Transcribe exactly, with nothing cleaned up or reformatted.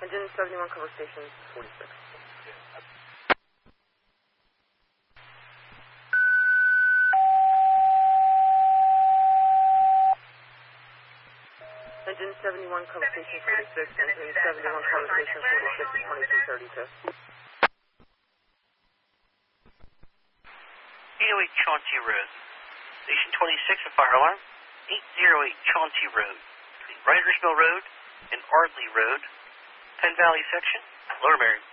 Engine seventy-one, cover station forty-six. Engine seventy-one, cover station forty-six. Engine seventy-one, cover station forty-six, twenty-two thirty-two. eight oh eight Chauncey Road. Station twenty-six, a fire alarm. eight oh eight Chauncey Road. Between Riders Mill Road and Ardley Road. Penn Valley section, Lower Merion.